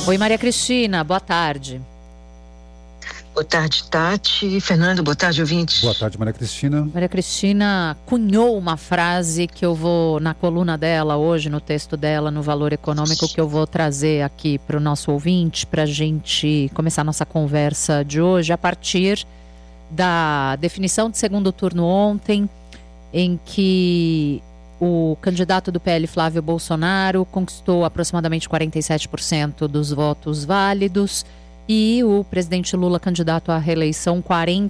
Oi, Maria Cristina, boa tarde. Boa tarde, Tati. Fernando, boa tarde, ouvintes. Boa tarde, Maria Cristina. Maria Cristina cunhou uma frase que eu vou, na coluna dela hoje, no texto dela, no Valor Econômico, que eu vou trazer aqui para o nosso ouvinte, para a gente começar a nossa conversa de hoje, a partir da definição de segundo turno ontem, em que o candidato do PL, Flávio Bolsonaro, conquistou aproximadamente 47% dos votos válidos e o presidente Lula, candidato à reeleição,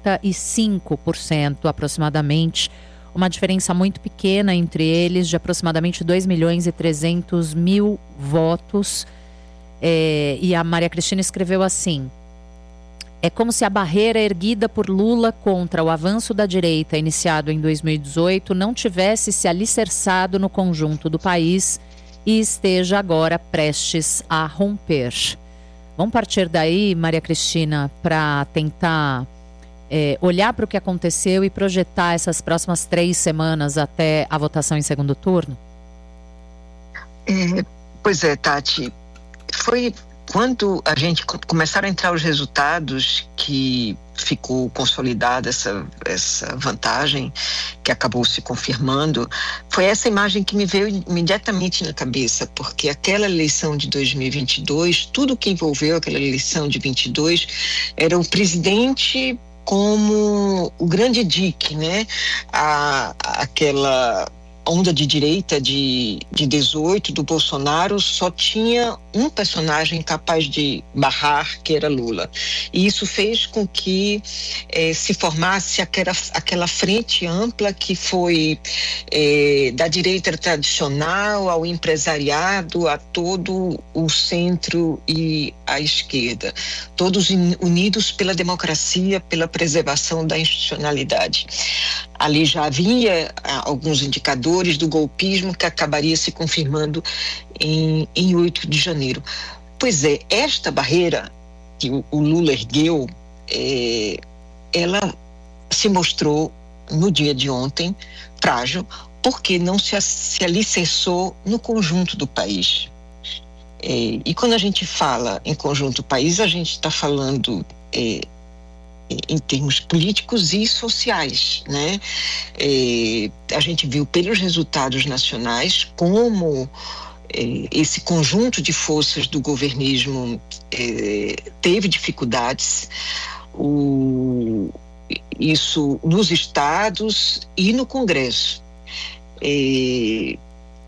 45% aproximadamente. Uma diferença muito pequena entre eles, de aproximadamente 2.300.000 votos. E a Maria Cristina escreveu assim: é como se a barreira erguida por Lula contra o avanço da direita iniciado em 2018 não tivesse se alicerçado no conjunto do país e esteja agora prestes a romper. Vamos partir daí, Maria Cristina, para tentar olhar para o que aconteceu e projetar essas próximas 3 semanas até a votação em segundo turno? Pois é, Tati. Foi quando a gente começaram a entrar os resultados que ficou consolidada essa vantagem, que acabou se confirmando. Foi essa imagem que me veio imediatamente na cabeça, porque aquela eleição de 2022, tudo que envolveu aquela eleição de 22, era o presidente como o grande dique, né? Aquela onda de direita de 18 do Bolsonaro só tinha um personagem capaz de barrar, que era Lula. E isso fez com que se formasse aquela frente ampla que foi da direita tradicional ao empresariado, a todo o centro e a esquerda. Todos unidos pela democracia, pela preservação da institucionalidade. Ali já havia alguns indicadores do golpismo que acabaria se confirmando em 8 de janeiro. Pois é, esta barreira que o Lula ergueu, ela se mostrou no dia de ontem frágil, porque não se alicerçou no conjunto do país. E quando a gente fala em conjunto do país, a gente está falando em termos políticos e sociais, né? A gente viu pelos resultados nacionais como esse conjunto de forças do governismo teve dificuldades, isso nos estados e no Congresso. E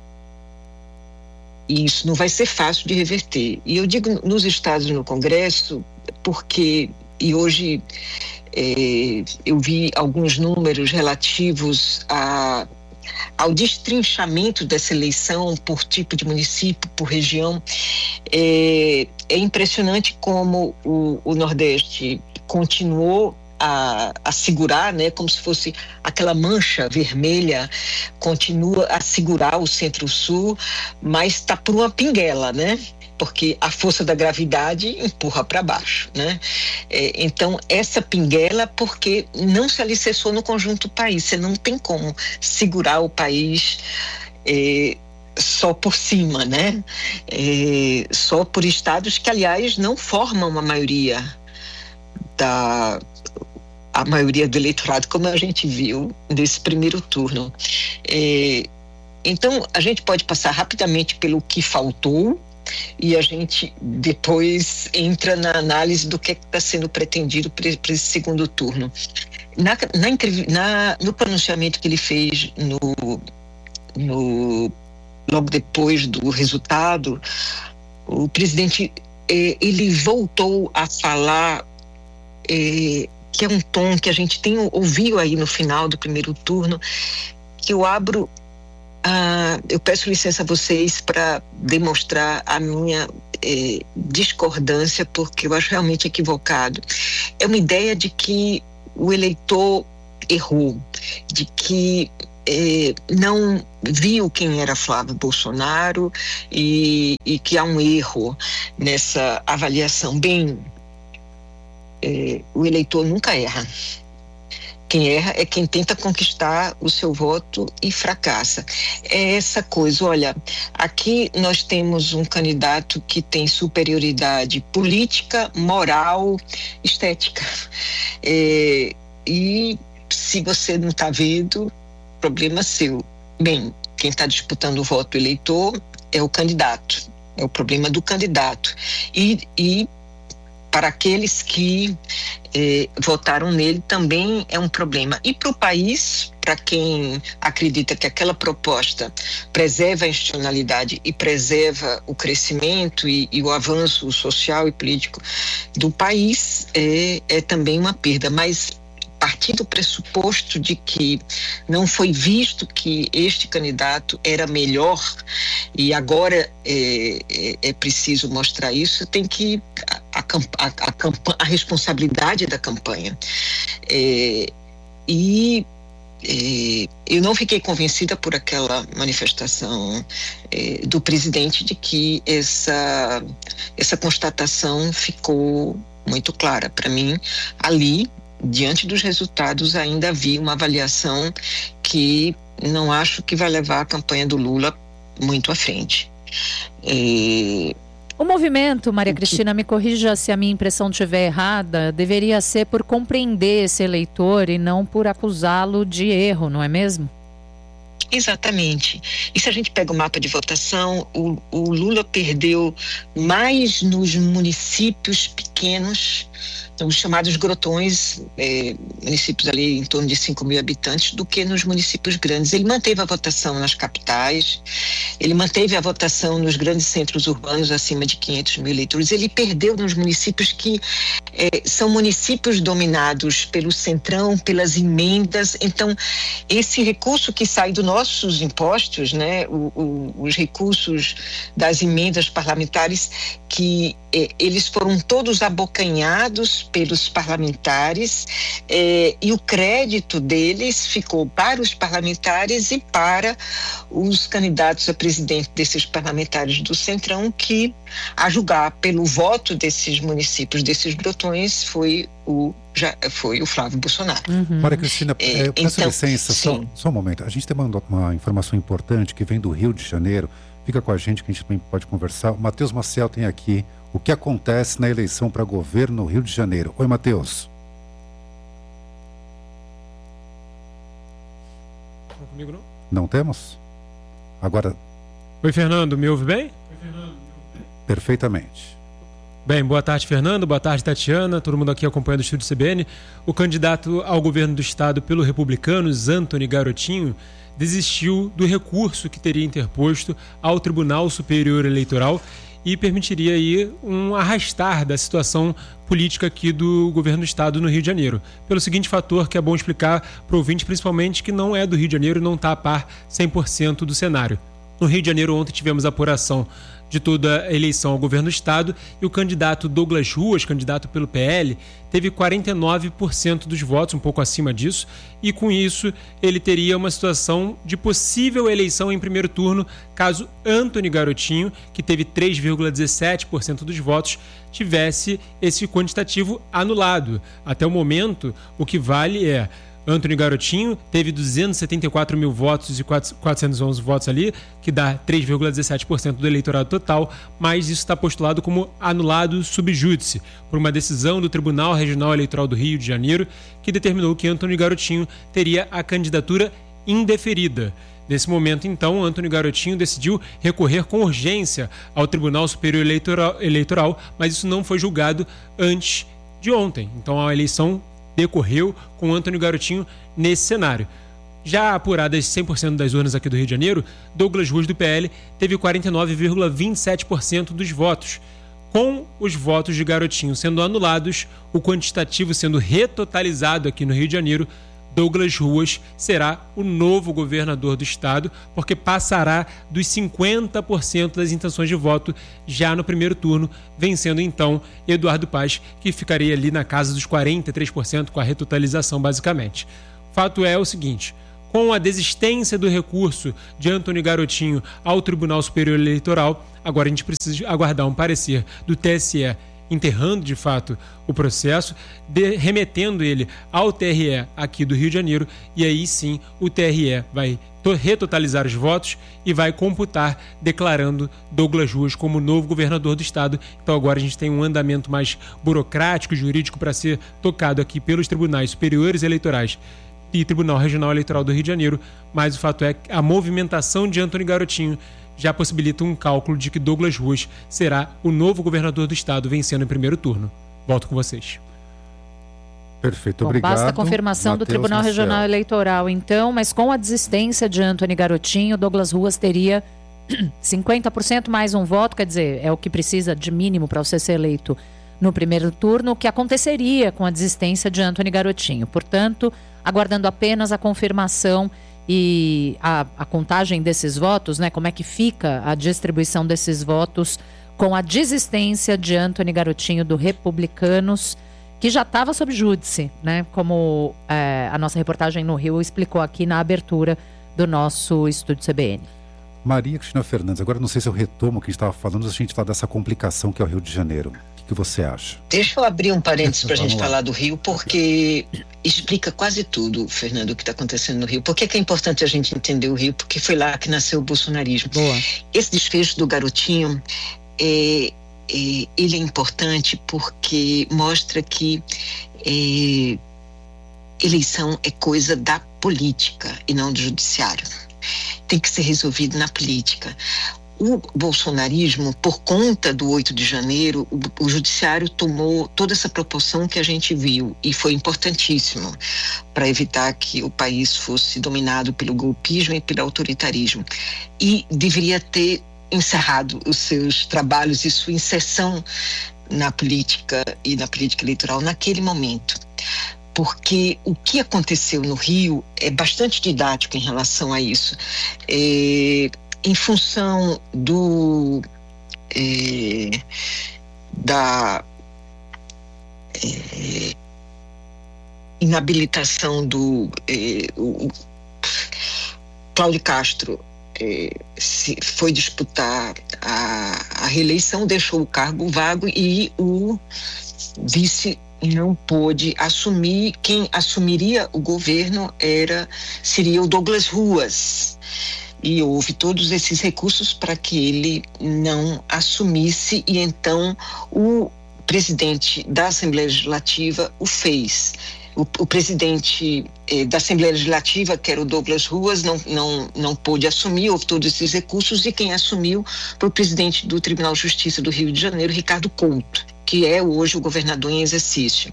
isso não vai ser fácil de reverter. E eu digo nos estados e no Congresso porque hoje eu vi alguns números relativos ao destrinchamento dessa eleição por tipo de município, por região. É impressionante como o Nordeste continuou a segurar, né, como se fosse aquela mancha vermelha, continua a segurar o Centro-Sul, mas está por uma pinguela, né? Porque a força da gravidade empurra para baixo, né? Então, essa pinguela, porque não se alicerçou no conjunto do país, você não tem como segurar o país só por cima, né? Só por estados que, aliás, não formam a maioria do eleitorado, como a gente viu nesse primeiro turno. Então, a gente pode passar rapidamente pelo que faltou, e a gente depois entra na análise do que está sendo pretendido para esse segundo turno. No pronunciamento que ele fez logo depois do resultado, o presidente ele voltou a falar que é um tom que a gente ouviu aí no final do primeiro turno, que eu peço licença a vocês para demonstrar a minha discordância, porque eu acho realmente equivocado. É uma ideia de que o eleitor errou, de que não viu quem era Flávio Bolsonaro e que há um erro nessa avaliação. Bem, o eleitor nunca erra. Quem erra é quem tenta conquistar o seu voto e fracassa. É essa coisa, olha, aqui nós temos um candidato que tem superioridade política, moral, estética. E se você não está vendo, problema seu. Bem, quem está disputando o voto do eleitor é o candidato, é o problema do candidato. E para aqueles que votaram nele também é um problema. E para o país, para quem acredita que aquela proposta preserva a institucionalidade e preserva o crescimento e o avanço social e político do país, é também uma perda. Mas partir do pressuposto de que não foi visto que este candidato era melhor e agora é preciso mostrar isso, tem que a responsabilidade da campanha. Eu não fiquei convencida por aquela manifestação do presidente de que essa constatação ficou muito clara. Para mim, ali, diante dos resultados, ainda havia uma avaliação que não acho que vai levar a campanha do Lula muito à frente. O movimento, Maria Cristina, me corrija se a minha impressão estiver errada, deveria ser por compreender esse eleitor e não por acusá-lo de erro, não é mesmo? Exatamente. E se a gente pega o mapa de votação, o Lula perdeu mais nos municípios pequenos, os chamados grotões, municípios ali em torno de 5 mil habitantes, do que nos municípios grandes. Ele manteve a votação nas capitais, ele manteve a votação nos grandes centros urbanos acima de 500 mil eleitores. Ele perdeu nos municípios que são municípios dominados pelo centrão, pelas emendas. Então, esse recurso que sai dos nossos impostos, né, os recursos das emendas parlamentares, que eles foram todos abocanhados pelos parlamentares, e o crédito deles ficou para os parlamentares e para os candidatos a presidente desses parlamentares do Centrão, que, a julgar pelo voto desses municípios, desses grotões, foi o Flávio Bolsonaro. Maria Cristina, peço licença, só um momento. A gente tem uma informação importante que vem do Rio de Janeiro. Fica com a gente que a gente também pode conversar. O Matheus Maciel tem aqui o que acontece na eleição para governo no Rio de Janeiro. Oi, Matheus. Não comigo, não? Não temos? Agora... Oi, Fernando, me ouve bem? Perfeitamente. Bem, boa tarde, Fernando, boa tarde, Tatiana, todo mundo aqui acompanhando o Estúdio CBN. O candidato ao governo do estado pelo Republicanos, Antony Garotinho, desistiu do recurso que teria interposto ao Tribunal Superior Eleitoral e permitiria aí um arrastar da situação política aqui do governo do estado no Rio de Janeiro. Pelo seguinte fator que é bom explicar para o ouvinte, principalmente que não é do Rio de Janeiro e não está a par 100% do cenário. No Rio de Janeiro, ontem tivemos a apuração de toda a eleição ao governo do estado e o candidato Douglas Ruas, candidato pelo PL, teve 49% dos votos, um pouco acima disso, e com isso ele teria uma situação de possível eleição em primeiro turno caso Antony Garotinho, que teve 3,17% dos votos, tivesse esse quantitativo anulado. Até o momento, o que vale é Antony Garotinho teve 274 mil votos e 411 votos ali, que dá 3,17% do eleitorado total, mas isso está postulado como anulado sub judice, por uma decisão do Tribunal Regional Eleitoral do Rio de Janeiro, que determinou que Antony Garotinho teria a candidatura indeferida. Nesse momento, então, Antony Garotinho decidiu recorrer com urgência ao Tribunal Superior Eleitoral, mas isso não foi julgado antes de ontem. Então, a eleição decorreu com Antony Garotinho nesse cenário. Já apuradas 100% das urnas aqui do Rio de Janeiro, Douglas Ruas do PL teve 49,27% dos votos. Com os votos de Garotinho sendo anulados, o quantitativo sendo retotalizado aqui no Rio de Janeiro, Douglas Ruas será o novo governador do estado, porque passará dos 50% das intenções de voto já no primeiro turno, vencendo então Eduardo Paes, que ficaria ali na casa dos 43% com a retotalização basicamente. Fato é o seguinte: com a desistência do recurso de Antony Garotinho ao Tribunal Superior Eleitoral, agora a gente precisa aguardar um parecer do TSE enterrando de fato o processo, remetendo ele ao TRE aqui do Rio de Janeiro, e aí sim o TRE vai retotalizar os votos e vai computar, declarando Douglas Ruas como novo governador do estado. Então agora a gente tem um andamento mais burocrático, jurídico, para ser tocado aqui pelos tribunais superiores eleitorais e Tribunal Regional Eleitoral do Rio de Janeiro, mas o fato é que a movimentação de Antony Garotinho já possibilita um cálculo de que Douglas Ruas será o novo governador do estado, vencendo em primeiro turno. Volto com vocês. Perfeito, obrigado. Basta a confirmação do Tribunal Regional Eleitoral, então, mas com a desistência de Antony Garotinho, Douglas Ruas teria 50% mais um voto, quer dizer, é o que precisa de mínimo para você ser eleito no primeiro turno, o que aconteceria com a desistência de Antony Garotinho. Portanto, aguardando apenas a confirmação e a contagem desses votos, né? Como é que fica a distribuição desses votos com a desistência de Antony Garotinho do Republicanos, que já estava sob júdice, né? Como a nossa reportagem no Rio explicou aqui na abertura do nosso estúdio CBN. Maria Cristina Fernandes, agora não sei se eu retomo o que a gente estava falando, a gente fala dessa complicação que é o Rio de Janeiro. O que você acha? Deixa eu abrir um parênteses para a gente falar do Rio, porque explica quase tudo, Fernando, o que está acontecendo no Rio. Por que é importante a gente entender o Rio? Porque foi lá que nasceu o bolsonarismo. Boa. Esse desfecho do Garotinho, ele é importante porque mostra que eleição é coisa da política e não do judiciário. Tem que ser resolvido na política. O bolsonarismo, por conta do 8 de janeiro, o judiciário tomou toda essa proporção que a gente viu e foi importantíssimo para evitar que o país fosse dominado pelo golpismo e pelo autoritarismo. E deveria ter encerrado os seus trabalhos e sua inserção na política e na política eleitoral naquele momento. Porque o que aconteceu no Rio é bastante didático em relação a isso. Em função da inabilitação do Cláudio Castro, foi disputar a reeleição, deixou o cargo vago e o vice não pôde assumir. Quem assumiria o governo seria o Douglas Ruas. E houve todos esses recursos para que ele não assumisse, e então o presidente da Assembleia Legislativa o fez. O presidente da Assembleia Legislativa, que era o Douglas Ruas, não pôde assumir, houve todos esses recursos, e quem assumiu foi o presidente do Tribunal de Justiça do Rio de Janeiro, Ricardo Couto, que é hoje o governador em exercício.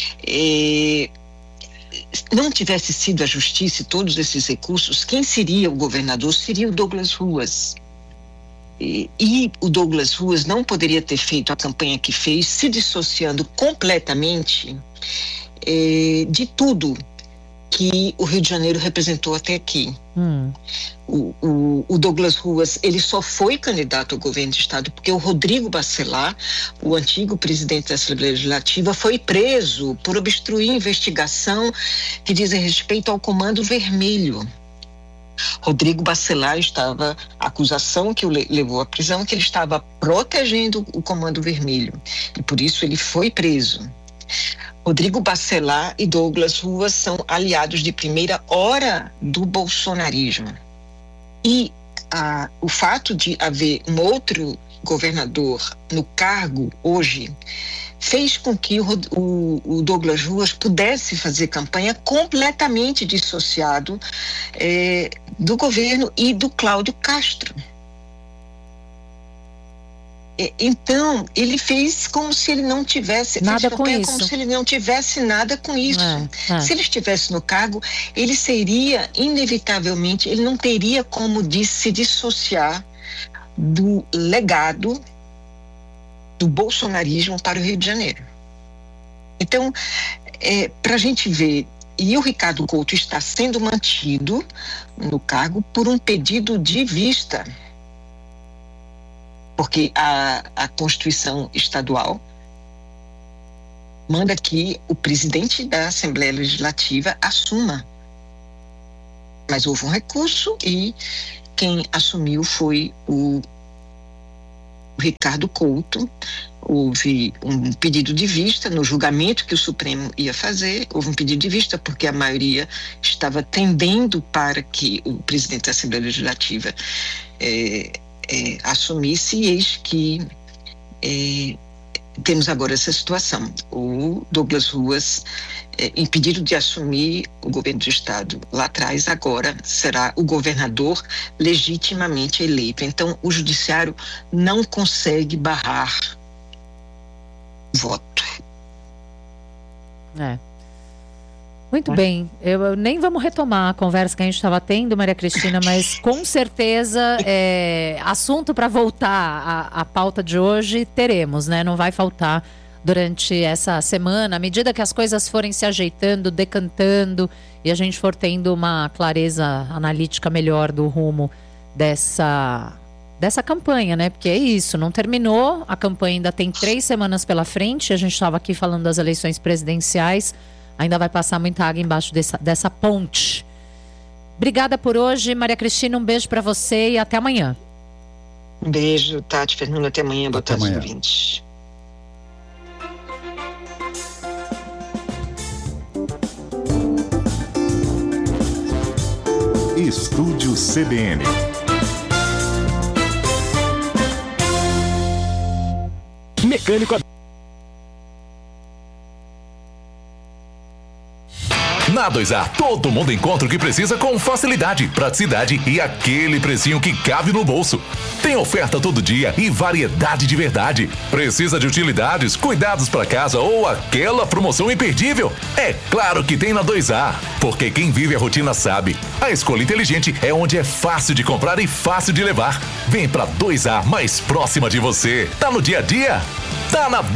Não tivesse sido a justiça e todos esses recursos, quem seria o governador seria o Douglas Ruas. E o Douglas Ruas não poderia ter feito a campanha que fez, se dissociando completamente de tudo que o Rio de Janeiro representou até aqui. O Douglas Ruas, ele só foi candidato ao governo de estado porque o Rodrigo Bacelar, o antigo presidente da Assembleia Legislativa, foi preso por obstruir investigação que diz respeito ao Comando Vermelho. Rodrigo Bacelar a acusação que o levou à prisão, que ele estava protegendo o Comando Vermelho, e por isso ele foi preso. Rodrigo Bacelar e Douglas Ruas são aliados de primeira hora do bolsonarismo. E o fato de haver um outro governador no cargo hoje fez com que o Douglas Ruas pudesse fazer campanha completamente dissociado do governo e do Cláudio Castro. Então, ele fez como se ele não tivesse nada com isso. Como se ele não tivesse nada com isso. Se ele estivesse no cargo, ele seria, inevitavelmente, ele não teria como se dissociar do legado do bolsonarismo para o Rio de Janeiro. Então, para a gente ver, e o Ricardo Couto está sendo mantido no cargo por um pedido de vista, porque a Constituição Estadual manda que o presidente da Assembleia Legislativa assuma. Mas houve um recurso e quem assumiu foi o Ricardo Couto, houve um pedido de vista no julgamento que o Supremo ia fazer, houve um pedido de vista porque a maioria estava tendendo para que o presidente da Assembleia Legislativa assumisse, e eis que temos agora essa situação. O Douglas Ruas, impedido de assumir o governo do Estado lá atrás, agora será o governador legitimamente eleito. Então, o judiciário não consegue barrar o voto. Muito bem. Nem vamos retomar a conversa que a gente estava tendo, Maria Cristina, mas com certeza assunto para voltar à pauta de hoje teremos, né? Não vai faltar durante essa semana, à medida que as coisas forem se ajeitando, decantando e a gente for tendo uma clareza analítica melhor do rumo dessa campanha, né? Porque é isso, não terminou, a campanha ainda tem 3 semanas pela frente, a gente estava aqui falando das eleições presidenciais, ainda vai passar muita água embaixo dessa ponte. Obrigada por hoje, Maria Cristina, um beijo para você e até amanhã. Um beijo, Tati, Fernando, até amanhã, boa tarde, ouvintes. Estúdio CBN. Mecânico. Na 2A, todo mundo encontra o que precisa com facilidade, praticidade e aquele precinho que cabe no bolso. Tem oferta todo dia e variedade de verdade. Precisa de utilidades, cuidados para casa ou aquela promoção imperdível? É claro que tem na 2A, porque quem vive a rotina sabe. A escolha inteligente é onde é fácil de comprar e fácil de levar. Vem pra 2A mais próxima de você. Tá no dia a dia? Tá na